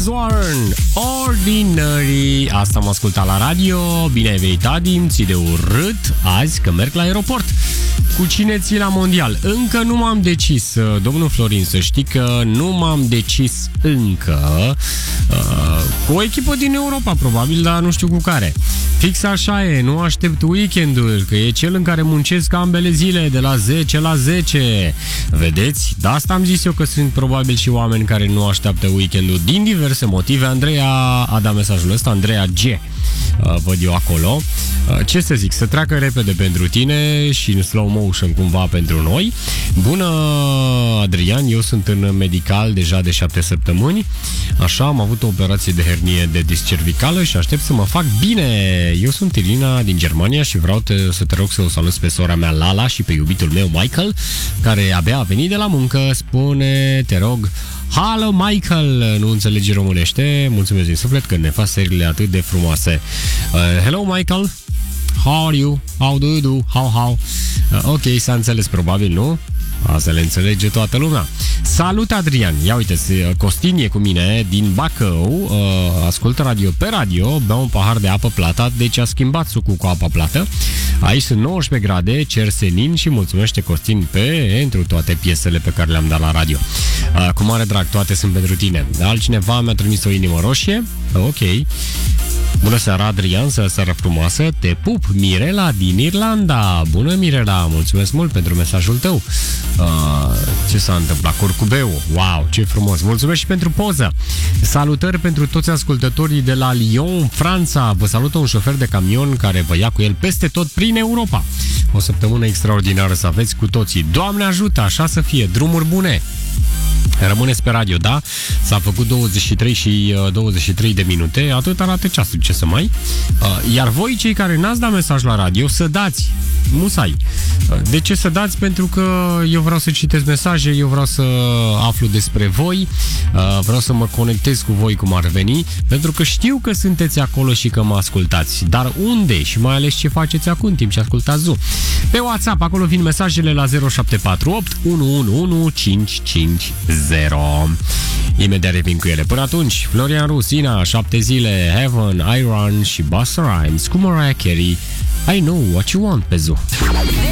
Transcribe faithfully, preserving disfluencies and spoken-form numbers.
Zorn, Ordinary. Asta am ascultat la radio. Bine ai venit, Adi, îmi ții de urât azi că merg la aeroport. Cu cine ții la mondial? Încă nu m-am decis, domnul Florin, să știi că nu m-am decis încă. Cu o echipă din Europa, probabil, dar nu știu cu care. Fix așa e, nu aștept weekendul, că e cel în care muncesc ambele zile, de la zece la zece. Vedeți? De asta am zis eu că sunt probabil și oameni care nu așteaptă weekendul din diverse motive. Andreea a dat mesajul ăsta, Andreea G. Văd eu acolo. Ce să zic, să treacă repede pentru tine și în slow motion cumva pentru noi. Bună, Adrian, eu sunt în medical deja de șapte săptămâni. Așa, am avut o operație de hernie de disc cervicală și aștept să mă fac bine. Eu sunt Irina din Germania și vreau te, să te rog să o salut pe sora mea Lala și pe iubitul meu Michael, care abia a venit de la muncă. Spune, te rog, Hello, Michael, nu înțelegi românește. Mulțumesc din suflet că ne faci seriile atât de frumoase. Uh, hello, Michael. How are you? How do you do? How, how? Uh, ok, s-a înțeles probabil, nu? Asta le înțelege toată lumea. Salut, Adrian! Ia uite, Costin e cu mine din Bacău, uh, ascultă radio pe radio, bea un pahar de apă plată, deci a schimbat sucul cu apa plată. Aici sunt nouăsprezece grade, cer senin și mulțumește Costin pentru toate piesele pe care le-am dat la radio. Uh, cu mare drag, toate sunt pentru tine. Altcineva mi-a trimis o inimă roșie. Ok. Bună seara, Adrian, seara frumoasă. Te pup, Mirela din Irlanda. Bună, Mirela, mulțumesc mult pentru mesajul tău. Uh, ce s-a întâmplat? Curcubeu. Wow, ce frumos. Mulțumesc și pentru poză. Salutări pentru toți ascultătorii de la Lyon, Franța. Vă salută un șofer de camion care vă ia cu el peste tot prin Europa. O săptămână extraordinară să aveți cu toții. Doamne ajută, așa să fie. Drumuri bune. Rămâneți pe radio, da? S-a făcut douăzeci și trei și douăzeci și trei de minute. Atât arată ceasul, ce să mai. Iar voi, cei care n-ați dat mesaj la radio, să dați. Musai. De ce să dați? Pentru că eu vreau să citesc mesaje, eu vreau să aflu despre voi, vreau să mă conectez cu voi cum ar veni, pentru că știu că sunteți acolo și că mă ascultați. Dar unde? Și mai ales ce faceți acum în timp ce ascultați Zoo? Pe WhatsApp, acolo vin mesajele la zero șapte patru opt unu unu unu cinci cinci zero. Imediat revin cu ele. Până atunci, Florian Rusina, șapte zile, Heaven, Iron și Busta Rhymes cu Mariah Carey. I know what you want pe Zoo.